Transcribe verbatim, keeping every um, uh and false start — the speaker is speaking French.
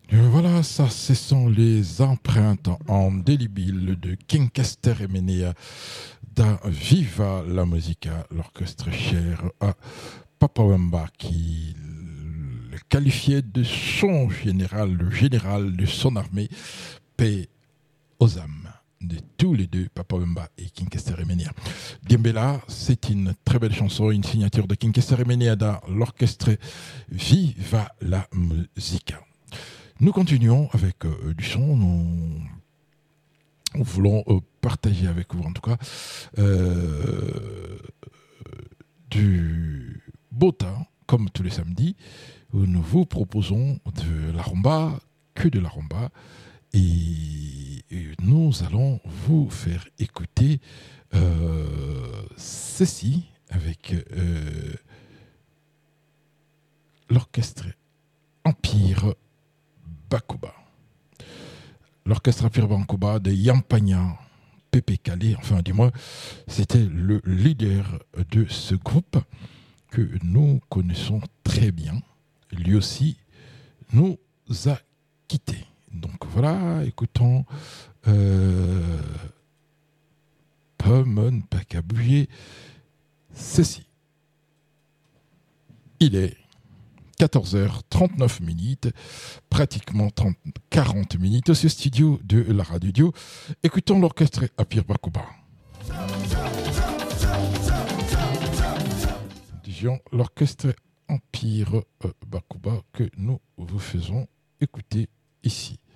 Euh, Voilà, ça, ce sont les empreintes en délibile de King Kester et Menea da Viva la Musica, l'orchestre cher à Papa Wemba qui le qualifiait de son général, le général de son armée, paix aux âmes de tous les deux, Papa Wemba et King Kester et Menea. Gembela, c'est une très belle chanson, une signature de King Kester et Menea da l'orchestre Viva la Musica. Nous continuons avec euh, du son. Nous, nous voulons euh, partager avec vous, en tout cas, euh, du beau temps, comme tous les samedis, où nous vous proposons de la rumba, que de la rumba, et, et nous allons vous faire écouter euh, ceci avec euh, l'orchestre Empire Bakuba. L'orchestre Empire Bakuba de Yampagna Pepe Calais, enfin du moins, c'était le leader de ce groupe que nous connaissons très bien. Lui aussi nous a quittés. Donc voilà, écoutons euh, Pomon Pacabouillé, ceci. Il est quatorze heures trente-neuf minutes, pratiquement trente, quarante minutes au studio de la radio. Écoutons l'orchestre Empire Bakuba. Disons l'orchestre Empire Bakuba que nous vous faisons écouter ici.